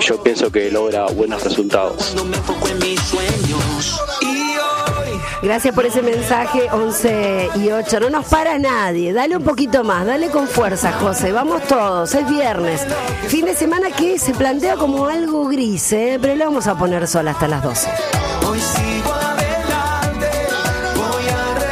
yo pienso que logra buenos resultados. Gracias por ese mensaje, 11:08. No nos para nadie. Dale un poquito más, dale con fuerza, José. Vamos todos, es viernes. Fin de semana que se plantea como algo gris, pero le vamos a poner sol hasta las 12. Hoy sigo adelante, voy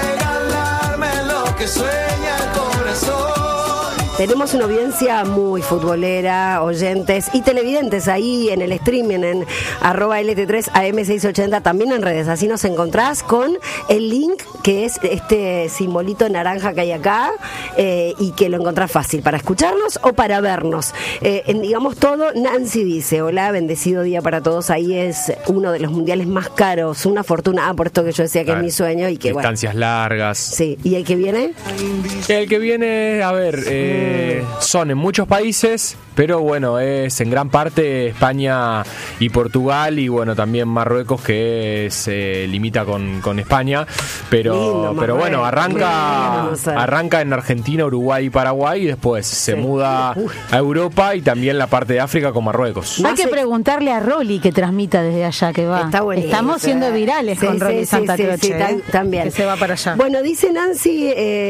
a regalarme lo que sueña el corazón. Tenemos una audiencia muy futbolera, oyentes y televidentes ahí en el streaming en @LT3 AM680, también en redes. Así nos encontrás con el link que es este simbolito naranja que hay acá y que lo encontrás fácil para escucharnos o para vernos. Digamos todo, Nancy dice, hola, bendecido día para todos. Ahí es uno de los mundiales más caros, una fortuna. Por esto que yo decía que es mi sueño y que distancias largas. Sí, ¿y el que viene? El que viene, a ver, son en muchos países, pero bueno, es en gran parte España y Portugal, y bueno, también Marruecos, que se limita con España, pero bueno, arranca en Argentina, Uruguay y Paraguay, y después se muda a Europa y también la parte de África con Marruecos. Hay que preguntarle a Rolly que transmita desde allá, que va. Está buenísimo. Estamos siendo virales con Rolly Santa Croce, también. Que se va para allá. Bueno, dice Nancy,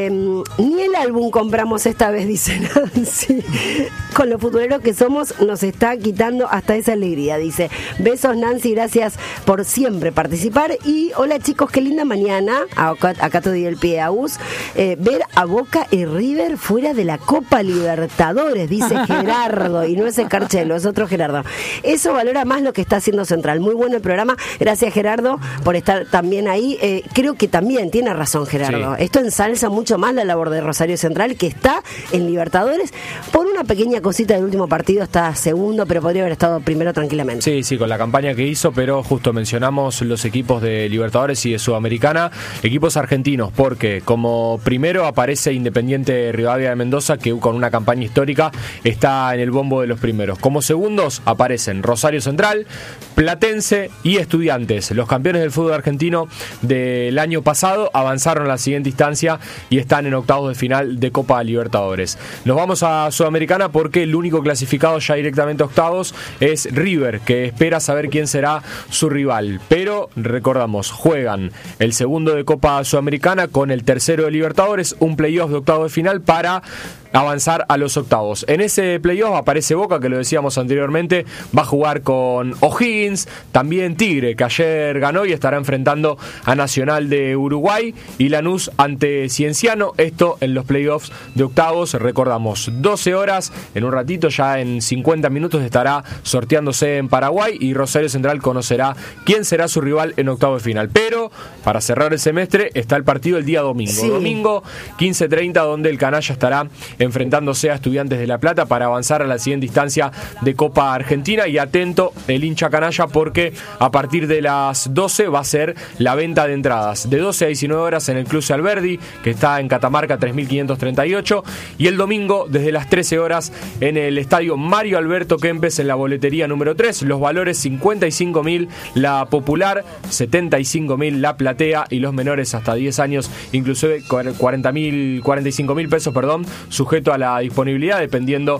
ni el álbum compramos esta vez, dice Nancy. Con lo futboleros que somos, nos está quitando hasta esa alegría, dice. Besos, Nancy, gracias por siempre participar. Y hola, chicos, qué linda mañana. Acá te doy el pie a Us. Ver a Boca y River fuera de la Copa Libertadores, dice Gerardo. Y no es el Carchelo, es otro Gerardo. Eso valora más lo que está haciendo Central. Muy bueno el programa. Gracias, Gerardo, por estar también ahí. Creo que también tiene razón, Gerardo. Sí. Esto ensalza mucho más la labor de Rosario Central, que está en Libertadores. Por una pequeña cosita del último partido está segundo, pero podría haber estado primero tranquilamente. Sí, con la campaña que hizo, pero justo mencionamos los equipos de Libertadores y de Sudamericana, equipos argentinos, porque como primero aparece Independiente Rivadavia de Mendoza, que con una campaña histórica está en el bombo de los primeros. Como segundos aparecen Rosario Central, Platense y Estudiantes. Los campeones del fútbol argentino del año pasado avanzaron a la siguiente instancia y están en octavos de final de Copa Libertadores. Nos vamos a Sudamericana porque el único clasificado ya directamente a octavos es River, que espera saber quién será su rival. Pero recordamos, juegan el segundo de Copa Sudamericana con el tercero de Libertadores, un playoff de octavos de final para avanzar a los octavos. En ese playoff aparece Boca, que lo decíamos anteriormente, va a jugar con O'Higgins, también Tigre, que ayer ganó y estará enfrentando a Nacional de Uruguay, y Lanús ante Cienciano, esto en los playoffs de octavos. Recordamos, 12 horas, en un ratito, ya en 50 minutos estará sorteándose en Paraguay y Rosario Central conocerá quién será su rival en octavos de final. Pero para cerrar el semestre está el partido el día domingo, domingo 15:30, donde el canalla estará enfrentándose a Estudiantes de La Plata para avanzar a la siguiente instancia de Copa Argentina. Y atento el hincha canalla, porque a partir de las 12 va a ser la venta de entradas, de 12 a 19 horas en el Club Alberdi, que está en Catamarca 3538, y el domingo desde las 13 horas en el estadio Mario Alberto Kempes, en la boletería número 3. Los valores: 55.000 la popular, 75.000 la platea, y los menores hasta 10 años inclusive 45.000 pesos, sujeto a la disponibilidad, dependiendo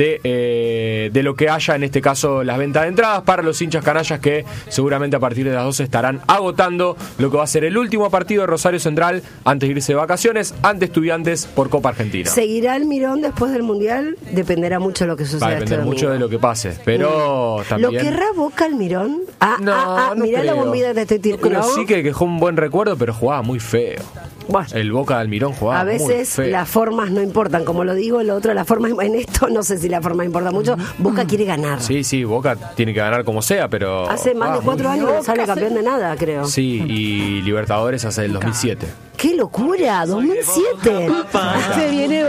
de lo que haya, en este caso las ventas de entradas para los hinchas canallas, que seguramente a partir de las 12 estarán agotando lo que va a ser el último partido de Rosario Central antes de irse de vacaciones, ante Estudiantes por Copa Argentina. ¿Seguirá el Mirón después del Mundial? Dependerá mucho de lo que suceda. Va a depender mucho de lo que pase, pero también... ¿Lo querrá Boca el Mirón? No mirá creo. La bombilla que te estoy tirando. Pero sí que dejó un buen recuerdo, pero jugaba muy feo. Bueno, el Boca de Almirón jugaba muy feo. A veces las formas no importan, como lo digo, lo otro, la forma, en esto no sé si la forma importa mucho. Boca quiere ganar. Sí, Boca tiene que ganar como sea, pero... Hace más de 4 años no sale campeón de nada, creo. Sí, y Libertadores hace el 2007. ¡Qué locura! 2007. Se viene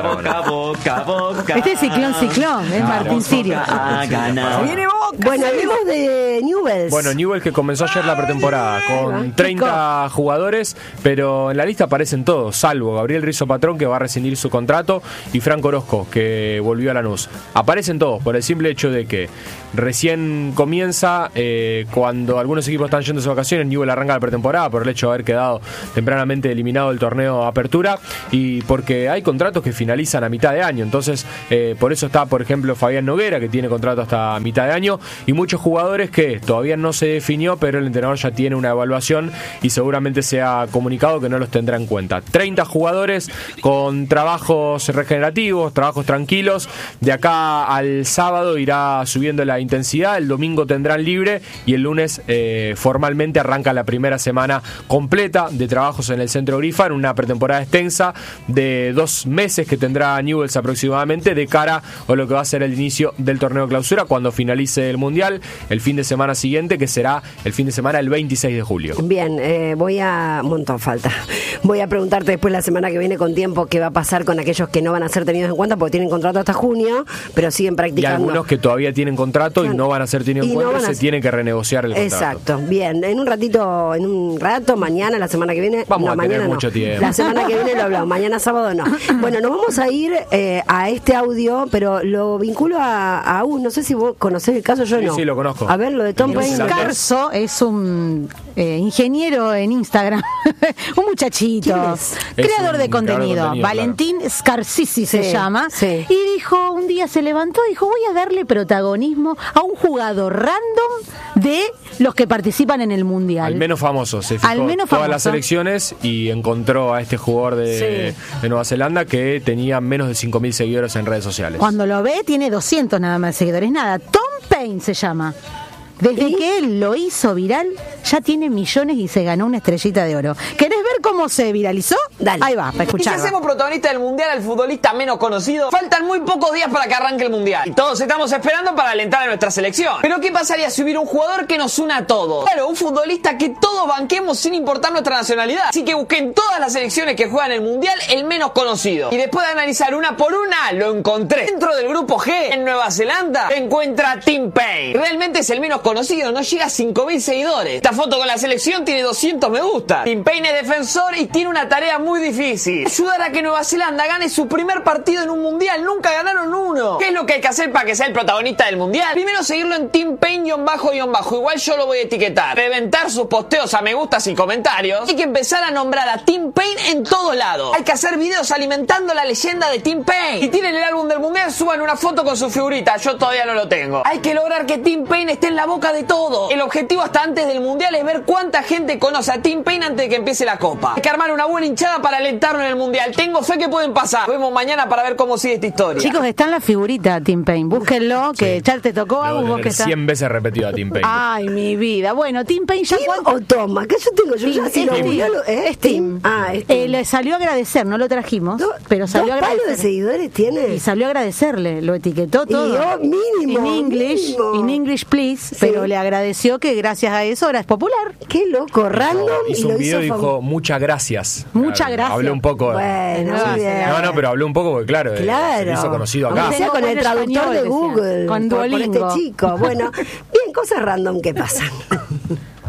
Boca. Este es Ciclón, es Martín Sirio. Se viene Boca. Bueno, hablemos de Newell's. Bueno, Newell's, que comenzó ayer la pretemporada con 30 jugadores, pero en la lista aparecen todos, salvo Gabriel Rizzo Patrón, que va a rescindir su contrato, y Franco Orozco, que volvió a Lanús. Aparecen todos por el simple hecho de que recién comienza cuando algunos equipos están yendo de vacaciones. Newell arranca la pretemporada por el hecho de haber quedado tempranamente eliminado del torneo Apertura y porque hay contratos que finalizan a mitad de año. Entonces, por eso está, por ejemplo, Fabián Noguera, que tiene contrato hasta mitad de año, y muchos jugadores que todavía no se definió, pero el entrenador ya tiene una evaluación y seguramente se ha comunicado que no los tendrá en cuenta. 30 jugadores con trabajos regenerativos, trabajos tranquilos. De acá al sábado irá subiendo la intensidad, el domingo tendrán libre y el lunes formalmente arranca la primera semana completa de trabajos en el Centro Grifa, en una pretemporada extensa de 2 meses que tendrá Newell's aproximadamente de cara a lo que va a ser el inicio del torneo clausura cuando finalice el Mundial el fin de semana siguiente, que será el fin de semana el 26 de julio. Bien, un montón falta. Voy a preguntarte después la semana que viene con tiempo qué va a pasar con aquellos que no van a ser tenidos en cuenta porque tienen contrato hasta junio, pero siguen practicando. Y algunos que todavía tienen contrato y no van a ser tenidos en cuenta, se tiene que renegociar el contrato. Exacto, bien. En un rato, mañana, la semana que viene. Vamos a tener mucho tiempo. La semana que viene lo hablamos, mañana sábado no. Bueno, nos vamos a ir a este audio, pero lo vinculo a no sé si vos conocés el caso, yo no. Sí, lo conozco. A ver, lo de Tom Paine. Carso es un ingeniero en Instagram, un muchachito, creador de contenido, Valentín Scarsisi se llama, y dijo, un día se levantó y dijo, voy a darle protagonismo a un jugador random de los que participan en el Mundial. Al menos famoso, se fijó todas las selecciones y encontró a este jugador de Nueva Zelanda que tenía menos de 5.000 seguidores en redes sociales. Cuando lo ve tiene 200 nada más seguidores, nada. Tom Paine se llama. Desde que él lo hizo viral, ya tiene millones y se ganó una estrellita de oro. ¿Querés ver cómo se viralizó? Dale. Ahí va, para escuchar. ¿Y si hacemos protagonista del Mundial al futbolista menos conocido? Faltan muy pocos días para que arranque el Mundial. Y todos estamos esperando para alentar a nuestra selección. Pero ¿qué pasaría si hubiera un jugador que nos una a todos? Claro, un futbolista que todos banquemos sin importar nuestra nacionalidad. Así que busqué en todas las selecciones que juegan el Mundial el menos conocido. Y después de analizar una por una, lo encontré. Dentro del grupo G, en Nueva Zelanda, se encuentra Tim Paine. Realmente es el menos conocido, no llega a 5.000 seguidores. Esta foto con la selección tiene 200 me gusta. Tim Paine es defensor y tiene una tarea muy difícil: ayudar a que Nueva Zelanda gane su primer partido en un mundial. Nunca ganaron uno. ¿Qué es lo que hay que hacer para que sea el protagonista del mundial? Primero seguirlo en Tim Paine __. Igual yo lo voy a etiquetar. Reventar sus posteos a me gustas y comentarios. Hay que empezar a nombrar a Tim Paine en todos lados. Hay que hacer videos alimentando la leyenda de Tim Paine. Si tienen el álbum del mundial, suban una foto con su figurita. Yo todavía no lo tengo. Hay que lograr que Tim Paine esté en la boca de todo. El objetivo hasta antes del mundial es ver cuánta gente conoce a Tim Paine antes de que empiece la copa. Hay que armar una buena hinchada para alentarlo en el mundial. Tengo fe que pueden pasar. Nos vemos mañana para ver cómo sigue esta historia. Chicos, está en la figurita Tim Paine. Búsquenlo, que ya te tocó a vos que está 100 veces repetido a Tim Paine. Ay, mi vida. Bueno, Tim Paine ya ¿Tim o Tom? Acá yo tengo, yo ya si lo es Tim. Es Tim. Le salió a agradecer, no lo trajimos, pero salió a agradecer. ¿2 palos de seguidores tiene? Y salió a agradecerle, lo etiquetó todo. Y yo, mínimo. In English, please. Pero le agradeció que gracias a eso ahora es popular. Qué loco, random. Hizo un video y dijo muchas gracias. Muchas gracias. Habló un poco. Bueno, bien. No, pero habló un poco porque claro. Se hizo conocido acá. Aunque sea con el traductor de Google. Con Duolingo. Por este chico. Bueno, bien, cosas random que pasan.